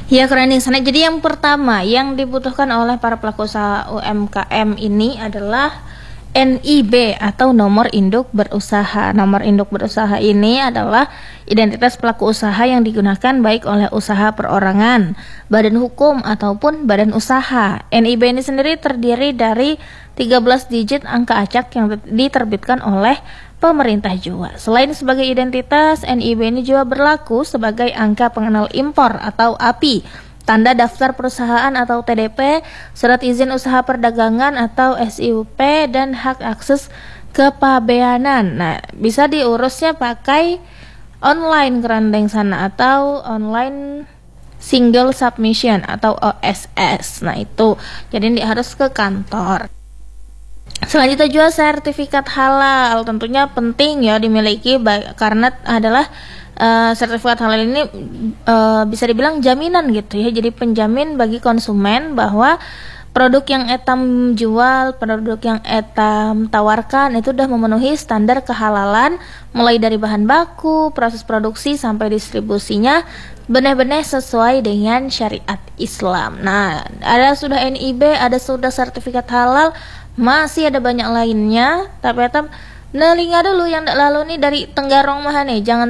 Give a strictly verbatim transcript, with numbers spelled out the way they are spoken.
Ya, keren nih sana. Jadi yang pertama yang dibutuhkan oleh para pelaku usaha U M K M ini adalah N I B atau nomor induk berusaha. Nomor induk berusaha ini adalah identitas pelaku usaha yang digunakan baik oleh usaha perorangan, badan hukum ataupun badan usaha. N I B ini sendiri terdiri dari tiga belas digit angka acak yang diterbitkan oleh pemerintah juga. Selain sebagai identitas, N I B ini juga berlaku sebagai angka pengenal impor atau A P I, tanda daftar perusahaan atau T D P, surat izin usaha perdagangan atau S I U P, dan hak akses kepabeanan. Nah, bisa diurusnya pakai online kerandeng sana atau online single submission atau O S S. Nah, itu jadi harus ke kantor. Selanjutnya juga sertifikat halal, tentunya penting ya dimiliki karena adalah uh, sertifikat halal ini uh, bisa dibilang jaminan gitu ya. Jadi penjamin bagi konsumen bahwa produk yang etam jual, produk yang etam tawarkan itu sudah memenuhi standar kehalalan mulai dari bahan baku, proses produksi sampai distribusinya benar-benar sesuai dengan syariat Islam. Nah, ada sudah N I B, ada sudah sertifikat halal, masih ada banyak lainnya, tapi etam nelinga dulu yang lalu nih dari Tenggarong mah nih, jangan